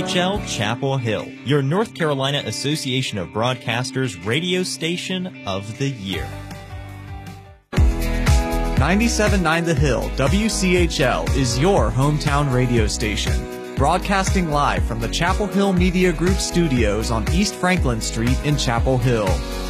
WCHL Chapel Hill, your North Carolina Association of Broadcasters radio station of the year. 97.9 The Hill, WCHL, is your hometown radio station. Broadcasting live from the Chapel Hill Media Group studios on East Franklin Street in Chapel Hill.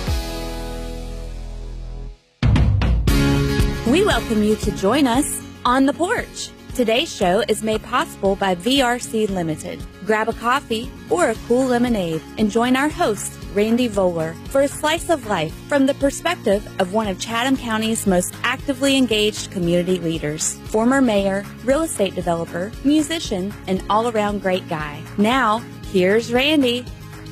We welcome you to join us on the porch. Today's show is made possible by VRC Limited. Grab a coffee or a cool lemonade and join our host, Randy Voller, for a slice of life from the perspective of one of Chatham County's most actively engaged community leaders, former mayor, real estate developer, musician, and all-around great guy. Now, here's Randy.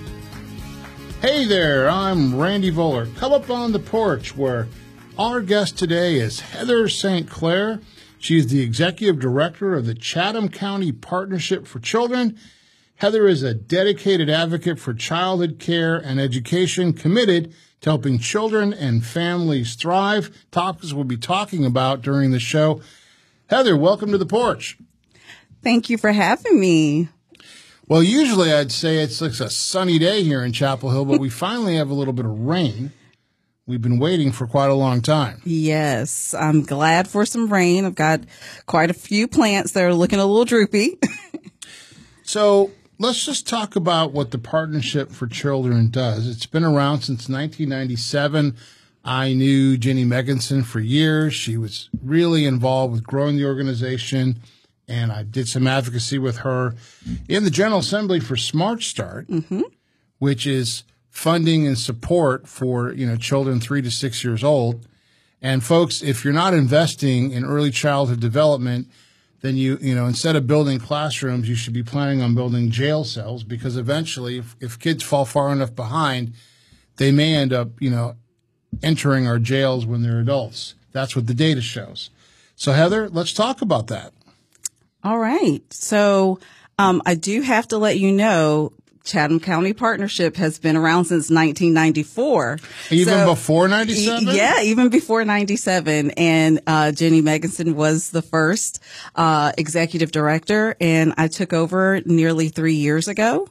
Hey there, I'm Randy Voller. Come up on the porch where our guest today is Heather St. Clair. She is the Executive Director of the Chatham County Partnership for Children. Heather is a dedicated advocate for childhood care and education, committed to helping children and families thrive. Topics we'll be talking about during the show. Heather, welcome to the porch. Thank you for having me. Well, usually I'd say it's like a sunny day here in Chapel Hill, but we finally have a little bit of rain. We've been waiting for quite a long time. Yes, I'm glad for some rain. I've got quite a few plants that are looking a little droopy. So let's just talk about what the Partnership for Children does. It's been around since 1997. I knew Jenny Megginson for years. She was really involved with growing the organization, and I did some advocacy with her in the General Assembly for Smart Start, which is funding and support for, children 3 to 6 years old. And folks, if you're not investing in early childhood development, then instead of building classrooms, you should be planning on building jail cells, because eventually if kids fall far enough behind, they may end up, entering our jails when they're adults. That's what the data shows. So Heather, let's talk about that. All right. So, I do have to let you know, Chatham County Partnership has been around since 1994. Even before 97? Yeah, even before 97. And Jenny Megginson was the first executive director, and I took over nearly 3 years ago.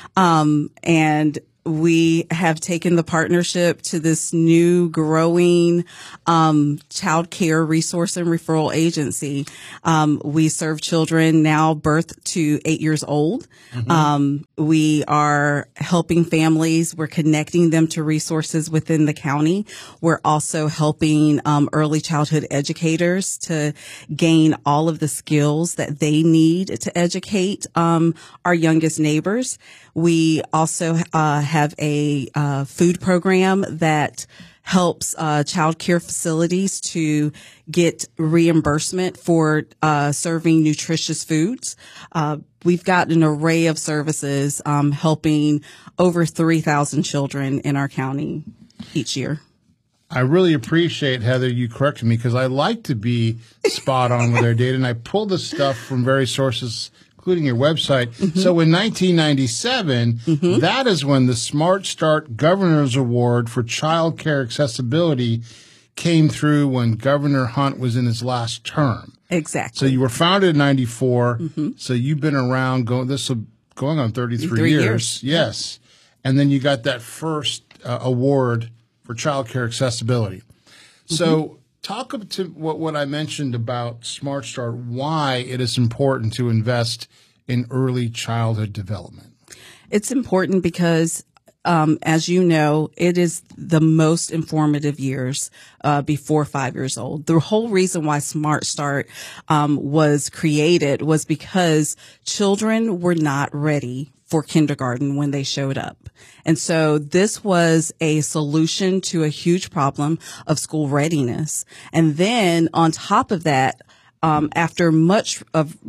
And we have taken the partnership to this new growing child care resource and referral agency. We serve children now birth to 8 years old. We are helping families. We're connecting them to resources within the county. We're also helping early childhood educators to gain all of the skills that they need to educate our youngest neighbors. We also have a food program that helps child care facilities to get reimbursement for serving nutritious foods. We've got an array of services helping over 3,000 children in our county each year. I really appreciate, Heather, you corrected me, because I like to be spot on with our data, and I pull this stuff from various sources, including your website. So in 1997, that is when the Smart Start Governor's Award for Child Care Accessibility came through, when Governor Hunt was in his last term. Exactly. So you were founded in 94. So you've been around going on 33 years. Yes. And then you got that first award for child care accessibility. So talk up to what I mentioned about Smart Start, why it is important to invest in early childhood development. It's important because, as you know, it is the most informative years before 5 years old. The whole reason why Smart Start was created was because children were not ready for kindergarten when they showed up. And so this was a solution to a huge problem of school readiness. And then on top of that, after much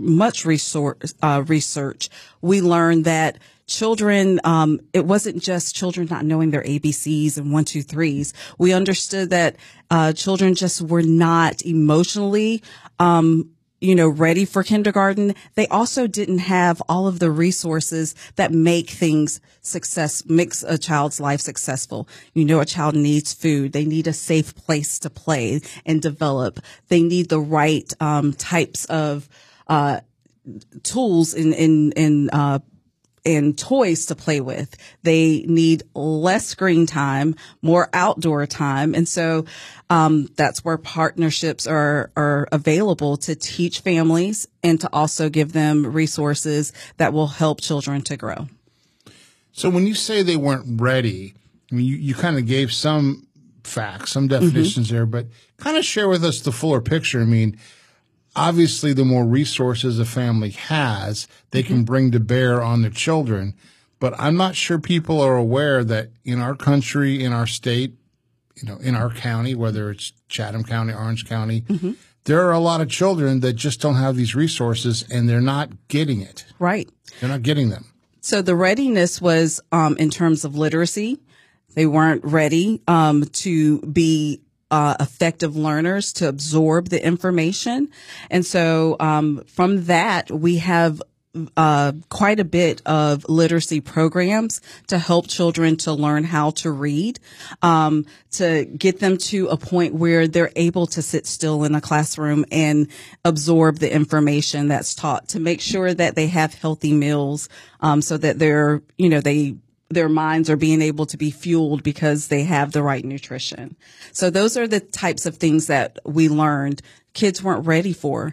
research, we learned that children, it wasn't just children not knowing their ABCs and 1, 2, 3s. We understood that children just were not emotionally ready for kindergarten. They also didn't have all of the resources that makes a child's life successful. A child needs food. They need a safe place to play and develop. They need the right types of tools in and toys to play with. They need less screen time, more outdoor time. And so, that's where partnerships are available to teach families and to also give them resources that will help children to grow. So when you say they weren't ready, I mean, you kind of gave some facts, some definitions there, but kind of share with us the fuller picture. I mean, obviously, the more resources a family has, they can bring to bear on their children. But I'm not sure people are aware that in our country, in our state, in our county, whether it's Chatham County, Orange County, there are a lot of children that just don't have these resources and they're not getting it. Right. They're not getting them. So the readiness was in terms of literacy. They weren't ready to be effective learners, to absorb the information. And so from that, we have quite a bit of literacy programs to help children to learn how to read, to get them to a point where they're able to sit still in a classroom and absorb the information that's taught, to make sure that they have healthy meals, so that their minds are being able to be fueled because they have the right nutrition. So those are the types of things that we learned kids weren't ready for.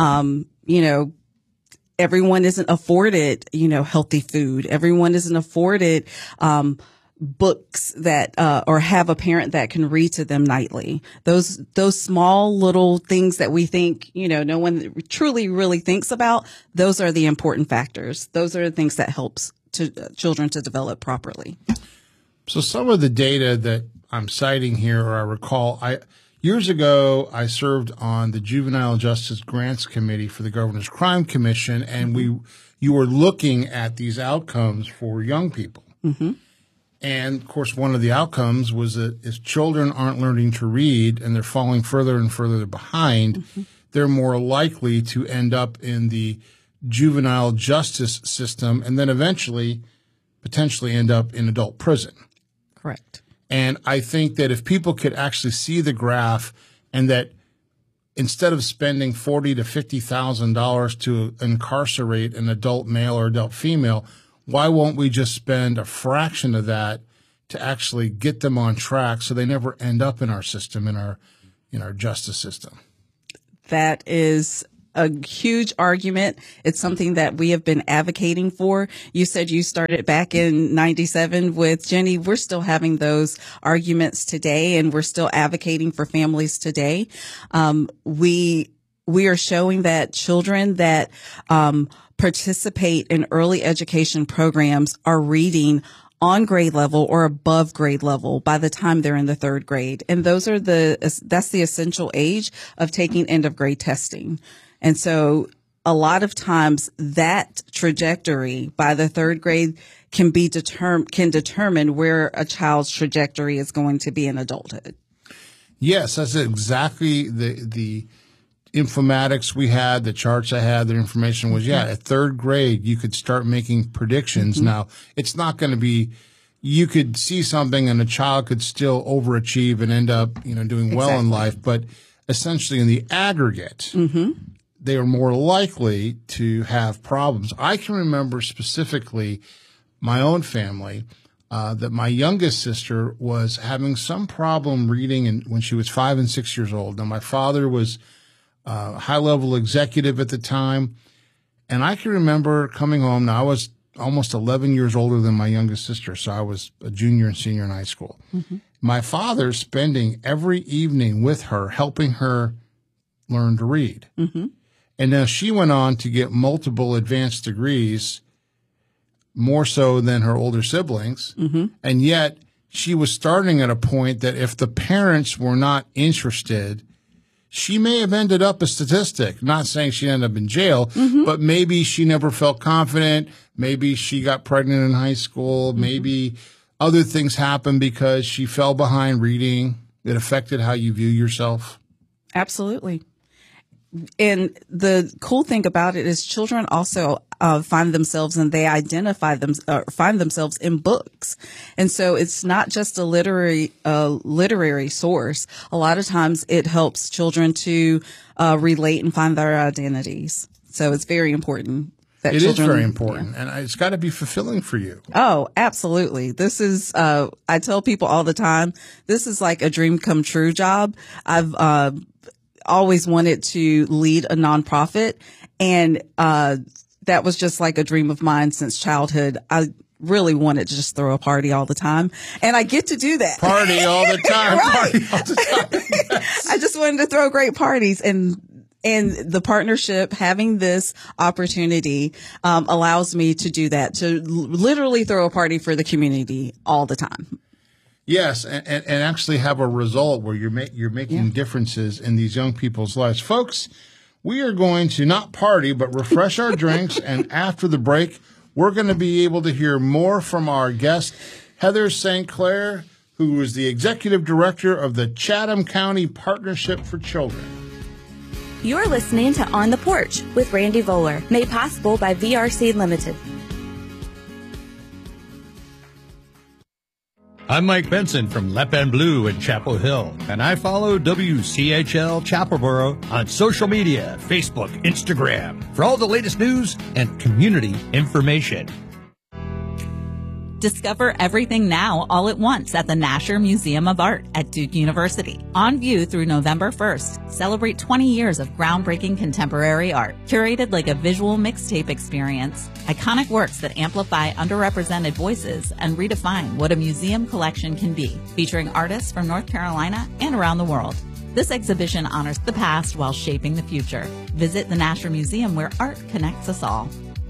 Everyone isn't afforded, healthy food. Everyone isn't afforded, books that, or have a parent that can read to them nightly. Those small little things that we think, no one truly really thinks about. Those are the important factors. Those are the things that helps to children to develop properly. So some of the data that I'm citing here, or I recall, years ago, I served on the Juvenile Justice Grants Committee for the Governor's Crime Commission, and you were looking at these outcomes for young people. And of course, one of the outcomes was that if children aren't learning to read and they're falling further and further behind, they're more likely to end up in the juvenile justice system and then eventually potentially end up in adult prison. Correct. And I think that if people could actually see the graph, and that instead of spending $40,000 to $50,000 to incarcerate an adult male or adult female, why won't we just spend a fraction of that to actually get them on track so they never end up in our system, in our justice system? That is a huge argument. It's something that we have been advocating for. You said you started back in 97 with Jenny. We're still having those arguments today, and we're still advocating for families today. We are showing that children that participate in early education programs are reading on grade level or above grade level by the time they're in the third grade. And that's the essential age of taking end of grade testing. And so a lot of times that trajectory by the third grade can determine where a child's trajectory is going to be in adulthood. Yes, that's exactly the informatics we had, the charts I had, the information was, at third grade, you could start making predictions. Now, it's not going to be, you could see something and a child could still overachieve and end up, doing well in life. But essentially in the aggregate, they are more likely to have problems. I can remember specifically my own family, that my youngest sister was having some problem reading when she was 5 and 6 years old. Now, my father was a high-level executive at the time, and I can remember coming home. Now, I was almost 11 years older than my youngest sister, so I was a junior and senior in high school. My father spending every evening with her, helping her learn to read. And now she went on to get multiple advanced degrees, more so than her older siblings. And yet she was starting at a point that if the parents were not interested, she may have ended up a statistic. Not saying she ended up in jail, but maybe she never felt confident. Maybe she got pregnant in high school. Maybe other things happened because she fell behind reading. It affected how you view yourself. Absolutely. And the cool thing about it is children also find themselves and they find themselves in books. And so it's not just a literary source. A lot of times it helps children to relate and find their identities. So it's very important that It children. is very important, and it's got to be fulfilling for you. Oh, absolutely. This is, I tell people all the time, this is like a dream come true job. I've, always wanted to lead a nonprofit, and, that was just like a dream of mine since childhood. I really wanted to just throw a party all the time, and I get to do that. Party all the time. Right. Party all the time. I just wanted to throw great parties, and the partnership, having this opportunity, allows me to do that, to literally throw a party for the community all the time. Yes, and actually have a result where you're making differences in these young people's lives. Folks, we are going to not party, but refresh our drinks, and after the break, we're going to be able to hear more from our guest, Heather St. Clair, who is the Executive Director of the Chatham County Partnership for Children. You're listening to On the Porch with Randy Voller, made possible by VRC Limited. I'm Mike Benson from Lep and Blue in Chapel Hill, and I follow WCHL Chapelboro on social media, Facebook, Instagram, for all the latest news and community information. Discover everything now all at once at the Nasher Museum of Art at Duke University. On view through November 1st, celebrate 20 years of groundbreaking contemporary art, curated like a visual mixtape experience. Iconic works that amplify underrepresented voices and redefine what a museum collection can be, featuring artists from North Carolina and around the world. This exhibition honors the past while shaping the future. Visit the Nasher Museum, where art connects us all.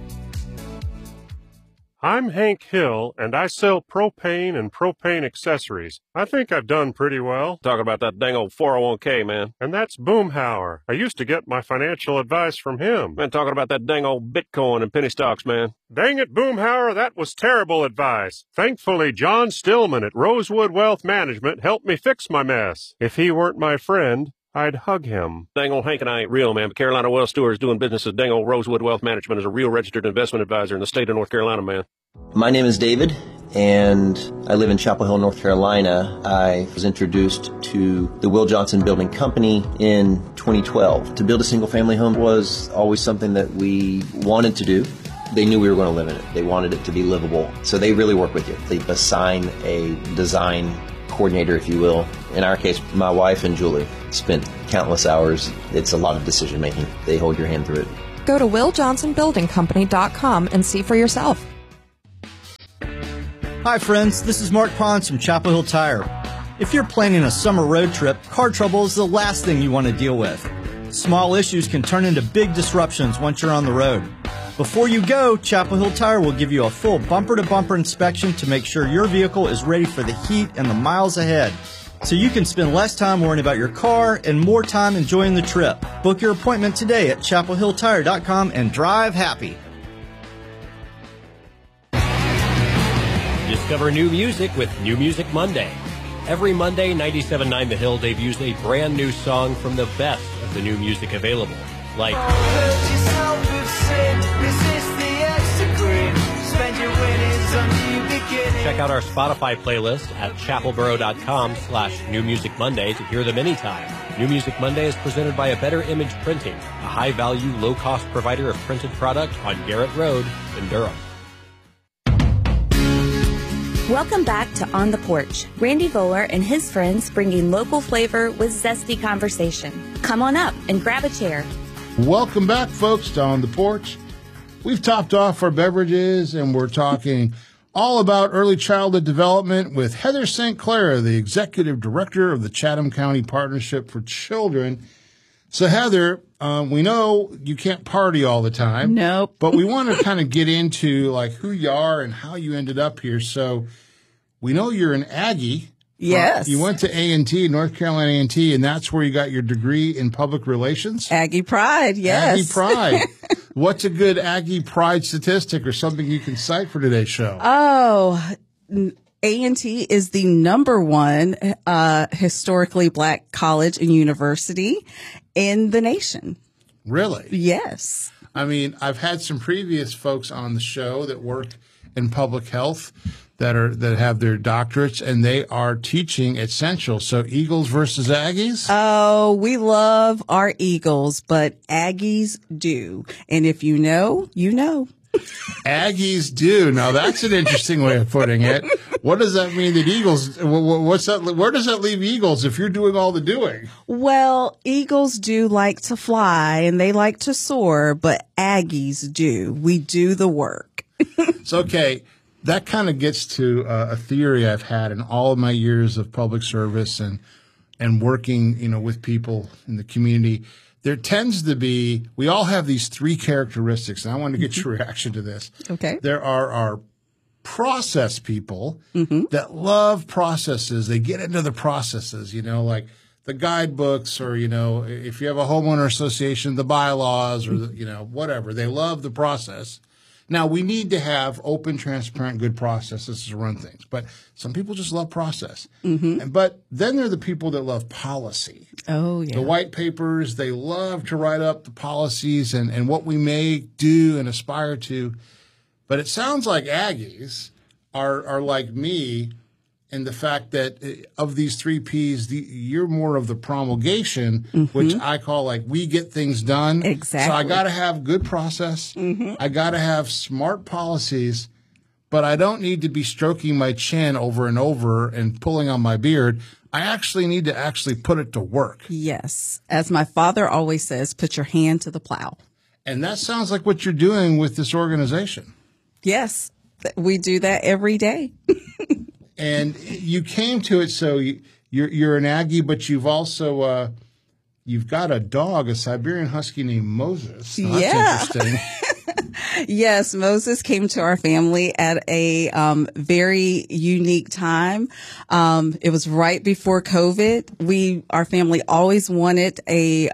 I'm Hank Hill, and I sell propane and propane accessories. I think I've done pretty well. Talking about that dang old 401k, man. And that's Boomhauer. I used to get my financial advice from him. Man, talking about that dang old Bitcoin and penny stocks, man. Dang it, Boomhauer, that was terrible advice. Thankfully, John Stillman at Rosewood Wealth Management helped me fix my mess. If he weren't my friend, I'd hug him. Dang old Hank and I ain't real, man, but Carolina Wealth Stewart is doing business at dang old Rosewood Wealth Management as a real registered investment advisor in the state of North Carolina, man. My name is David, and I live in Chapel Hill, North Carolina. I was introduced to the Will Johnson Building Company in 2012. To build a single-family home was always something that we wanted to do. They knew we were going to live in it. They wanted it to be livable. So they really work with you. They assign a design coordinator, if you will. In our case, my wife and Julie spent countless hours. It's a lot of decision making. They hold your hand through it. Go to WillJohnsonBuildingCompany.com and see for yourself. Hi friends, this is Mark Pons from Chapel Hill Tire. If you're planning a summer road trip, car trouble is the last thing you want to deal with. Small issues can turn into big disruptions once you're on the road. Before you go, Chapel Hill Tire will give you a full bumper-to-bumper inspection to make sure your vehicle is ready for the heat and the miles ahead, so you can spend less time worrying about your car and more time enjoying the trip. Book your appointment today at chapelhilltire.com and drive happy. Discover new music with New Music Monday. Every Monday, 97.9 The Hill debuts a brand new song from the best of the new music available, like check out our Spotify playlist at chapelboro.com/New Music Monday to hear them anytime. New Music Monday is presented by A Better Image Printing, a high-value, low-cost provider of printed product on Garrett Road in Durham. Welcome back to On the Porch. Randy Voller and his friends bringing local flavor with zesty conversation. Come on up and grab a chair. Welcome back, folks, to On the Porch. We've topped off our beverages, and we're talking all about early childhood development with Heather St. Clair, the Executive Director of the Chatham County Partnership for Children. So, Heather, we know you can't party all the time. Nope. But we want to kind of get into, like, who you are and how you ended up here. So, we know you're an Aggie. Yes. You went to A&T, North Carolina A&T, and that's where you got your degree in public relations? Aggie Pride, yes. Aggie Pride. What's a good Aggie Pride statistic or something you can cite for today's show? Oh, A&T is the number one historically black college and university in the nation. Really? Yes. I mean, I've had some previous folks on the show that work in public health that have their doctorates, and they are teaching at Central. So Eagles versus Aggies? Oh, we love our Eagles, but Aggies do. And if you know, you know. Aggies do. Now that's an interesting way of putting it. What does that mean that Eagles, what's that? Where does that leave Eagles if you're doing all the doing? Well, Eagles do like to fly and they like to soar, but Aggies do. We do the work. It's okay. That kind of gets to a theory I've had in all of my years of public service and working, with people in the community. There tends to be, we all have these three characteristics, and I want to get your reaction to this. Okay. There are our process people that love processes. They get into the processes, like the guidebooks or, if you have a homeowner association, the bylaws or, whatever. They love the process. Now, we need to have open, transparent, good processes to run things. But some people just love process. But then there are the people that love policy. Oh, yeah. The white papers, they love to write up the policies and what we may do and aspire to. But it sounds like Aggies are like me in the fact that of these three Ps, you're more of the promulgation, which I call like we get things done. Exactly. So I got to have good process. I got to have smart policies, but I don't need to be stroking my chin over and over and pulling on my beard. I actually need to actually put it to work. Yes. As my father always says, put your hand to the plow. And that sounds like what you're doing with this organization. Yes. We do that every day. And you came to it, so you're an Aggie, but you've also you've got a dog, a Siberian Husky named Moses. Now, that's interesting. Yes, Moses came to our family at a very unique time. It was right before COVID. Our family always wanted a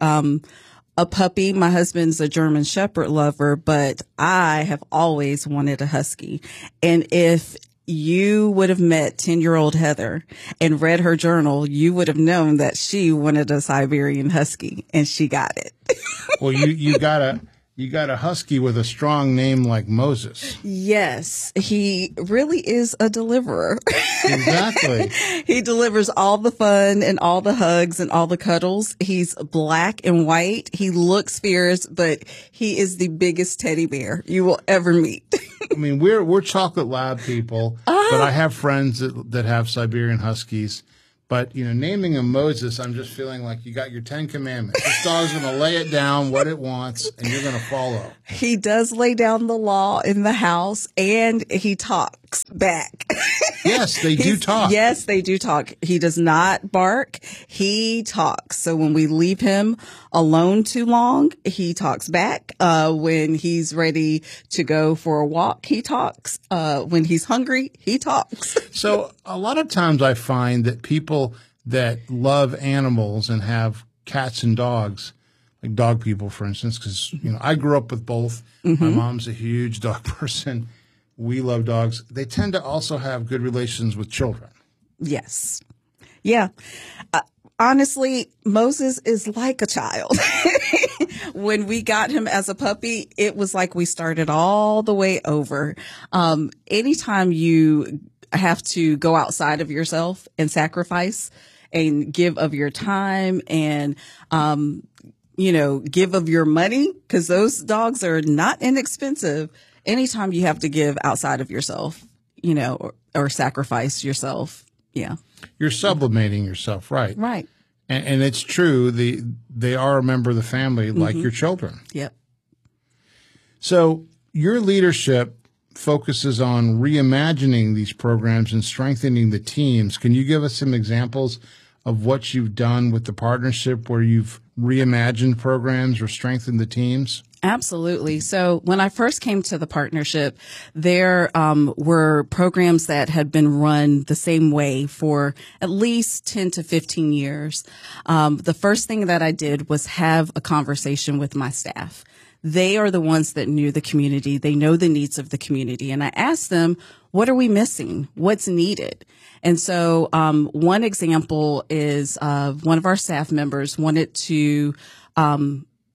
puppy. My husband's a German Shepherd lover, but I have always wanted a Husky. And if you would have met 10-year-old Heather and read her journal, you would have known that she wanted a Siberian Husky, and she got it. Well, you got a Husky with a strong name like Moses. Yes, he really is a deliverer. Exactly. He delivers all the fun and all the hugs and all the cuddles. He's black and white. He looks fierce, but he is the biggest teddy bear you will ever meet. I mean, we're chocolate lab people, but I have friends that have Siberian Huskies. But, naming him Moses, I'm just feeling like you got your 10 commandments. This dog's going to lay it down what it wants, and you're going to follow. He does lay down the law in the house, and he talks back. Yes, they do talk. Yes, they do talk. He does not bark. He talks. So when we leave him alone too long, he talks back. When he's ready to go for a walk, he talks. When he's hungry, he talks. So a lot of times I find that people that love animals and have cats and dogs, like dog people, for instance, because, I grew up with both. My mom's a huge dog person. We love dogs. They tend to also have good relations with children. Yes. Yeah. Honestly, Moses is like a child. When we got him as a puppy, it was like we started all the way over. Anytime you have to go outside of yourself and sacrifice and give of your time and, give of your money, because those dogs are not inexpensive. Anytime you have to give outside of yourself, or sacrifice yourself. Yeah. You're sublimating yourself, right? Right. And it's true. They are a member of the family like your children. Yep. So your leadership focuses on reimagining these programs and strengthening the teams. Can you give us some examples of what you've done with the partnership where you've reimagined programs or strengthened the teams? Absolutely. So when I first came to the partnership, there were programs that had been run the same way for at least 10 to 15 years. The first thing that I did was have a conversation with my staff. They are the ones that knew the community. They know the needs of the community. And I asked them, what are we missing? What's needed? And so one example is one of our staff members wanted to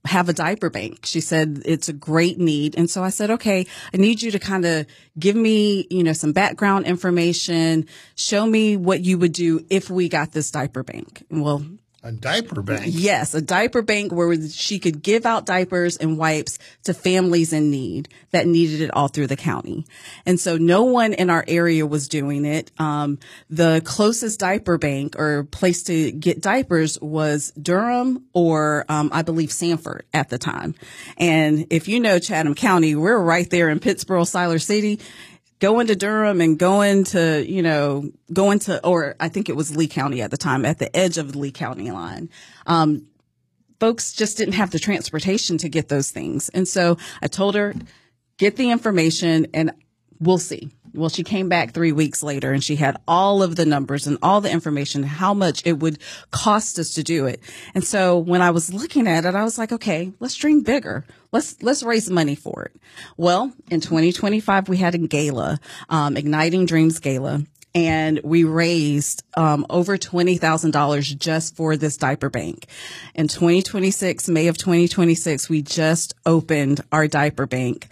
have a diaper bank. She said it's a great need. And so I said, okay, I need you to kind of give me, some background information, show me what you would do if we got this diaper bank. Well, a diaper bank? Yes, a diaper bank where she could give out diapers and wipes to families in need that needed it all through the county. And so no one in our area was doing it. The closest diaper bank or place to get diapers was Durham or I believe Sanford at the time. And if you know Chatham County, we're right there in Pittsboro, Siler City. Going to Durham and going to, or I think it was Lee County at the time, at the edge of the Lee County line. Folks just didn't have the transportation to get those things. And so I told her, get the information and we'll see. Well, she came back 3 weeks later and she had all of the numbers and all the information, how much it would cost us to do it. And so when I was looking at it, I was like, okay, let's dream bigger. Let's raise money for it. Well, in 2025, we had a gala, Igniting Dreams Gala. And we raised over $20,000 just for this diaper bank. In 2026, May of 2026, we just opened our diaper bank.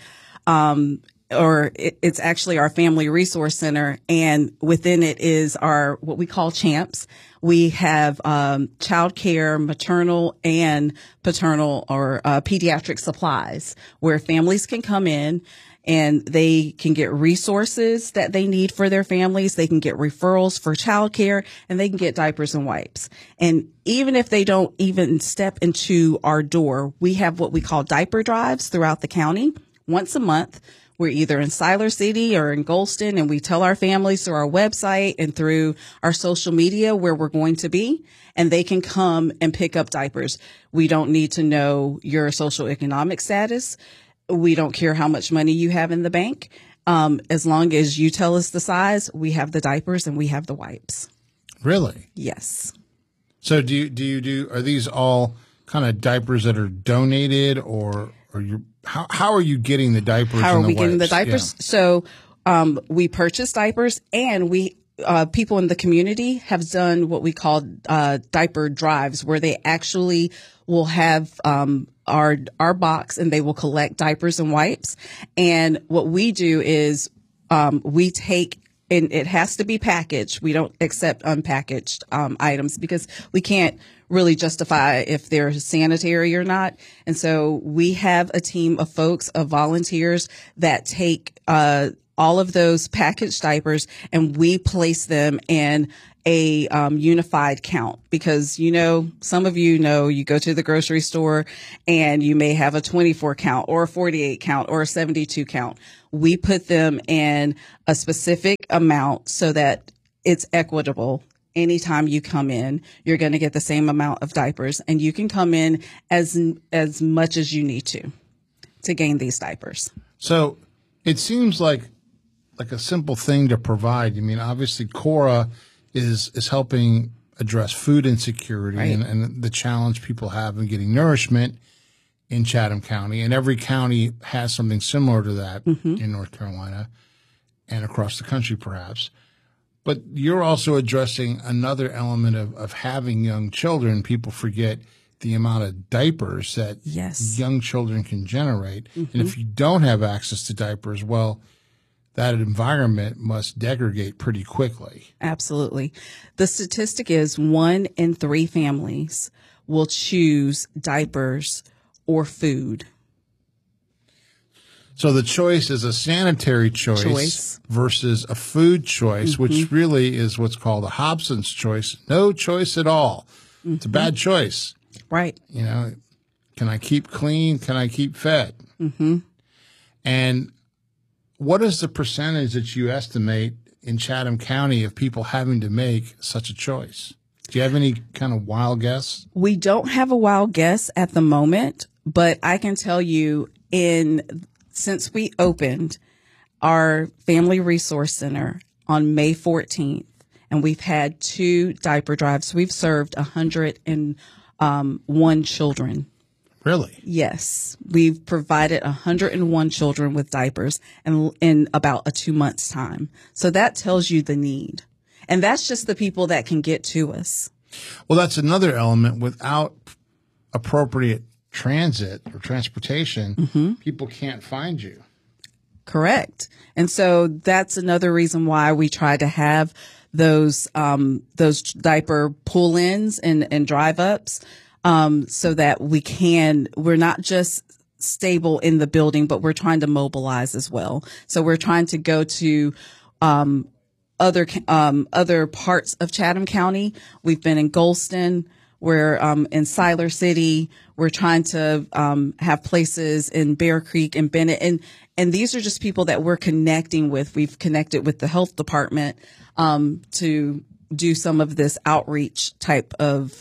It's actually our Family Resource Center, and within it is our what we call CHAMPS. We have child care, maternal and paternal or pediatric supplies where families can come in and they can get resources that they need for their families. They can get referrals for child care and they can get diapers and wipes. And even if they don't even step into our door, we have what we call diaper drives throughout the county once a month. We're either in Siler City or in Goldston, and we tell our families through our website and through our social media where we're going to be, and they can come and pick up diapers. We don't need to know your socioeconomic status. We don't care how much money you have in the bank. As long as you tell us the size, we have the diapers and we have the wipes. Really? Yes. So are these all kind of diapers that are donated or how are you getting the diapers? How are we getting the wipes? diapers? Yeah. So, we purchase diapers and people in the community have done what we call, diaper drives where they actually will have, our box and they will collect diapers and wipes. And what we do is, we take, and it has to be packaged. We don't accept unpackaged, items because we can't really justify if they're sanitary or not. And so we have a team of folks, of volunteers that take all of those packaged diapers and we place them in a unified count because, some of you go to the grocery store and you may have a 24 count or a 48 count or a 72 count. We put them in a specific amount so that it's equitable. Anytime you come in, you're going to get the same amount of diapers and you can come in as much as you need to gain these diapers. So it seems like a simple thing to provide. I mean, obviously Cora is helping address food insecurity right. and the challenge people have in getting nourishment in Chatham County. And every county has something similar to that in North Carolina and across the country perhaps. But you're also addressing another element of having young children. People forget the amount of diapers that young children can generate. And if you don't have access to diapers, well, that environment must degrade pretty quickly. Absolutely. The statistic is 1 in 3 families will choose diapers or food. So the choice is a sanitary choice versus a food choice, which really is what's called a Hobson's choice. No choice at all. It's a bad choice. Right. Can I keep clean? Can I keep fed? And what is the percentage that you estimate in Chatham County of people having to make such a choice? Do you have any kind of wild guess? We don't have a wild guess at the moment, but I can tell you since we opened our Family Resource Center on May 14th, and we've had 2 diaper drives, we've served 101 children. Really? Yes. We've provided 101 children with diapers in about a 2 months time. So that tells you the need. And that's just the people that can get to us. Well, that's another element. Without appropriate transit or transportation, people can't find you. Correct. And so that's another reason why we try to have those diaper pull-ins and drive-ups, so that we're not just stable in the building, but we're trying to mobilize as well. So we're trying to go to, other parts of Chatham County. We've been in Golston. We're, in Siler City. We're trying to, have places in Bear Creek and Bennett. And these are just people that we're connecting with. We've connected with the health department, to do some of this outreach type of,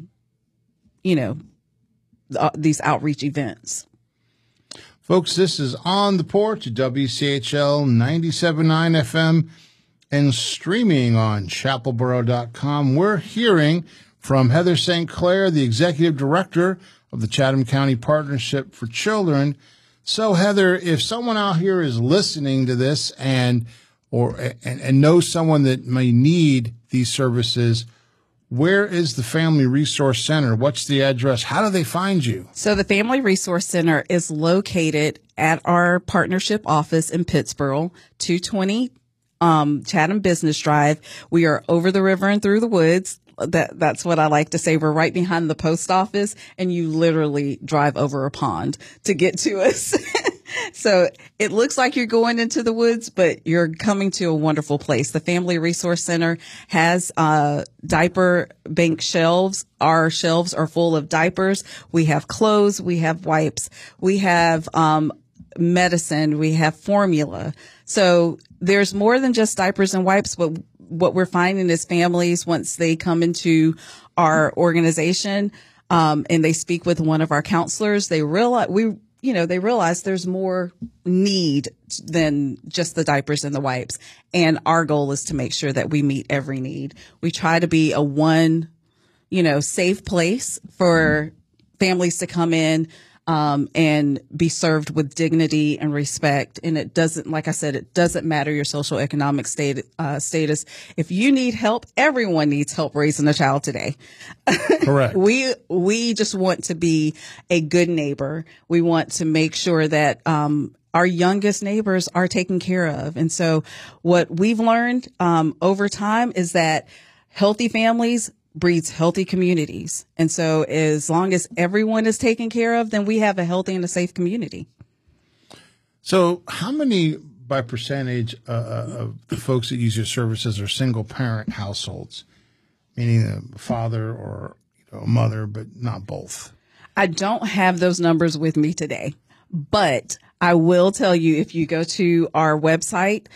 these outreach events. Folks, this is On the Porch at WCHL 97.9 FM and streaming on chapelboro.com. We're hearing from Heather St. Clair, the Executive Director of the Chatham County Partnership for Children. So, Heather, if someone out here is listening to this and knows someone that may need these services, where is the Family Resource Center? What's the address? How do they find you? So the Family Resource Center is located at our partnership office in Pittsboro, 220 Chatham Business Drive. We are over the river and through the woods. That's what I like to say. We're right behind the post office, and you literally drive over a pond to get to us. So it looks like you're going into the woods, but you're coming to a wonderful place. The Family Resource Center has diaper bank shelves. Our shelves are full of diapers. We have clothes. We have wipes. We have medicine. We have formula. So there's more than just diapers and wipes, but what we're finding is families, once they come into our organization, and they speak with one of our counselors, they realize there's more need than just the diapers and the wipes. And our goal is to make sure that we meet every need. We try to be a safe place for families to come in, and be served with dignity and respect. And it doesn't, like I said, it doesn't matter your social economic status. If you need help, everyone needs help raising a child today. Correct. We just want to be a good neighbor. We want to make sure that, our youngest neighbors are taken care of. And so what we've learned, over time is that healthy families breeds healthy communities. And so as long as everyone is taken care of, then we have a healthy and a safe community. So how many by percentage of the folks that use your services are single parent households, meaning a father or a mother, but not both? I don't have those numbers with me today, but I will tell you, if you go to our website,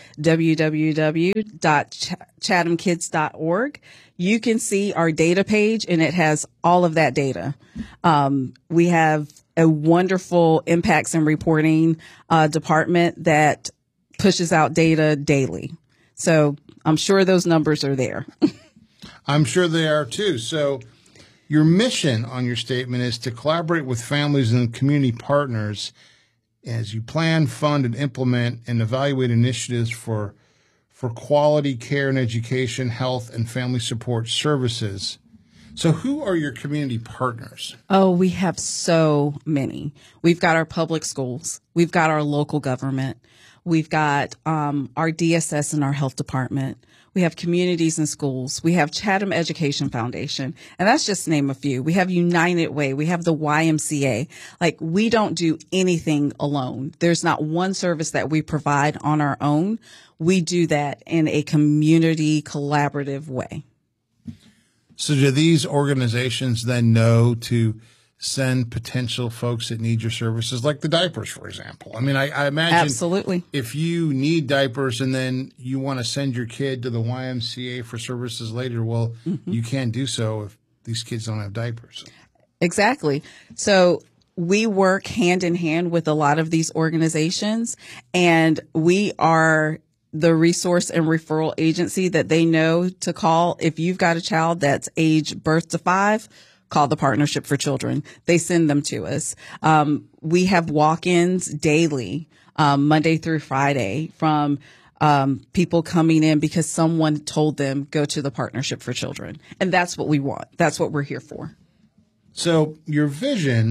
www.chathamkids.org, you can see our data page, and it has all of that data. We have a wonderful impacts and reporting department that pushes out data daily. So I'm sure those numbers are there. I'm sure they are too. So your mission on your statement is to collaborate with families and community partners as you plan, fund, and implement and evaluate initiatives for quality care and education, health, and family support services. So who are your community partners? Oh, we have so many. We've got our public schools. We've got our local government. We've got our DSS and our health department. We have communities and schools. We have Chatham Education Foundation. And that's just to name a few. We have United Way. We have the YMCA. Like, we don't do anything alone. There's not one service that we provide on our own. We do that in a community collaborative way. So do these organizations then know to send potential folks that need your services, like the diapers, for example? I mean, I imagine absolutely, if you need diapers and then you want to send your kid to the YMCA for services later, well, you can't do so if these kids don't have diapers. Exactly. So we work hand in hand with a lot of these organizations, and we are the resource and referral agency that they know to call. If you've got a child that's age birth to 5, call the Partnership for Children. They send them to us. We have walk-ins daily, Monday through Friday, from people coming in because someone told them go to the Partnership for Children. And that's what we want. That's what we're here for. So your vision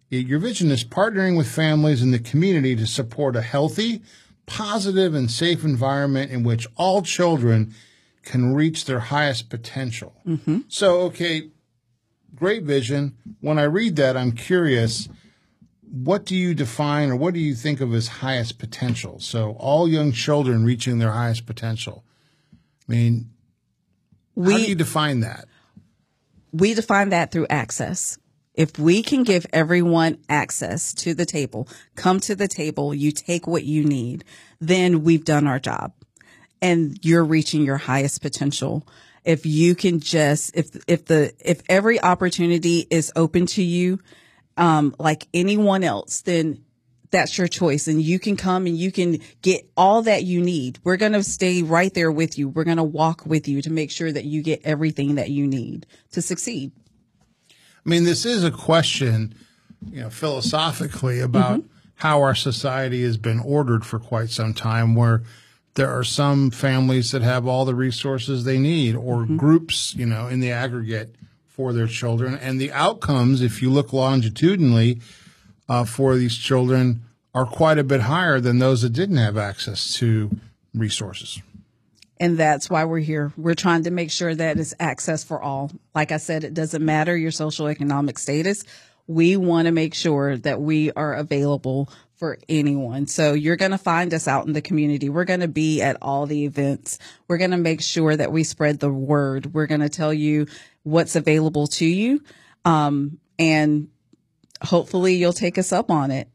Your vision is partnering with families in the community to support a healthy, positive, and safe environment in which all children can reach their highest potential. Mm-hmm. So, okay, great vision. When I read that, I'm curious, what do you define or what do you think of as highest potential? So all young children reaching their highest potential. I mean, how do you define that? We define that through access. If we can give everyone access to the table, come to the table, you take what you need, then we've done our job and you're reaching your highest potential. If you can just, if every opportunity is open to you, like anyone else, then that's your choice and you can come and you can get all that you need. We're going to stay right there with you. We're going to walk with you to make sure that you get everything that you need to succeed. I mean, this is a question, philosophically about how our society has been ordered for quite some time, where there are some families that have all the resources they need or groups, in the aggregate for their children. And the outcomes, if you look longitudinally, for these children are quite a bit higher than those that didn't have access to resources. And that's why we're here. We're trying to make sure that it's access for all. Like I said, it doesn't matter your socioeconomic status. We want to make sure that we are available for anyone. So you're going to find us out in the community. We're going to be at all the events. We're going to make sure that we spread the word. We're going to tell you what's available to you. And hopefully you'll take us up on it.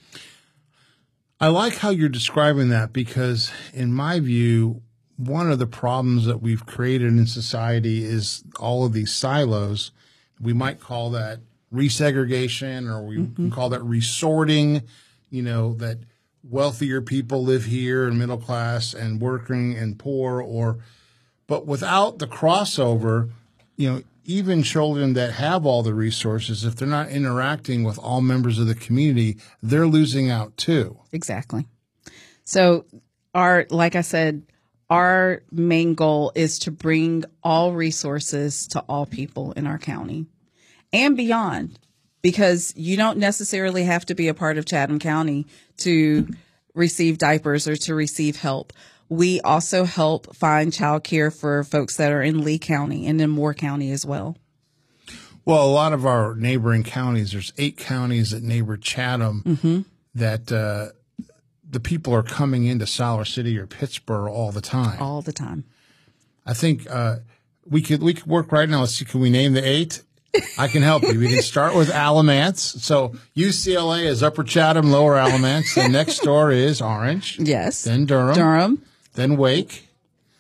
I like how you're describing that because in my view, one of the problems that we've created in society is all of these silos. We might call that resegregation or we can call that resorting, that wealthier people live here and middle class and working and poor but without the crossover, even children that have all the resources, if they're not interacting with all members of the community, they're losing out too. Exactly. So like I said, our main goal is to bring all resources to all people in our county and beyond, because you don't necessarily have to be a part of Chatham County to receive diapers or to receive help. We also help find childcare for folks that are in Lee County and in Moore County as well. Well, a lot of our neighboring counties, there's 8 counties that neighbor Chatham that the people are coming into Siler City or Pittsburgh all the time. All the time. I think we could work right now. Let's see, can we name the 8? I can help you. We can start with Alamance. So UCLA is Upper Chatham, Lower Alamance. The next door is Orange. Yes. Then Durham. Then Wake.